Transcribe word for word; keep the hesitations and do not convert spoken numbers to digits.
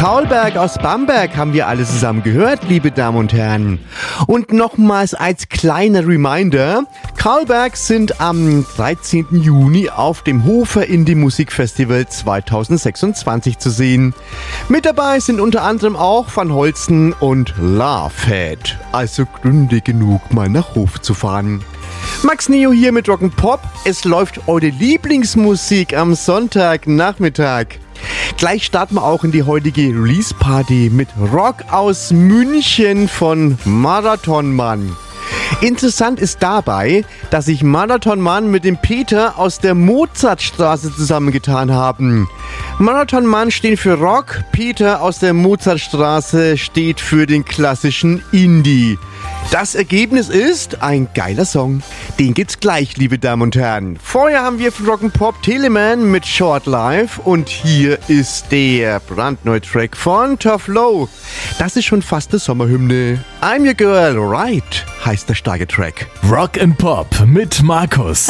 Kaulberg aus Bamberg haben wir alle zusammen gehört, liebe Damen und Herren. Und nochmals als kleiner Reminder, Kaulberg sind am dreizehnten Juni auf dem Hofer Indie Musikfestival zweitausendsechsundzwanzig zu sehen. Mit dabei sind unter anderem auch Van Holsten und Lovehead. Also Gründe genug, mal nach Hof zu fahren. Max Neo hier mit Rock'n'Pop. Es läuft eure Lieblingsmusik am Sonntagnachmittag. Gleich starten wir auch in die heutige Release-Party mit Rock aus München von Marathon Mann. Interessant ist dabei, dass sich Marathon Mann mit dem Peter aus der Mozartstraße zusammengetan haben. Marathon Mann stehen für Rock, Peter aus der Mozartstraße steht für den klassischen Indie. Das Ergebnis ist ein geiler Song. Den gibt's gleich, liebe Damen und Herren. Vorher haben wir von Rock'n'Pop Teleman mit Short Life und hier ist der brandneue Track von Tough Low. Das ist schon fast eine Sommerhymne. I'm Your Girl, Right heißt der starke Track. Rock'n'Pop mit Markus.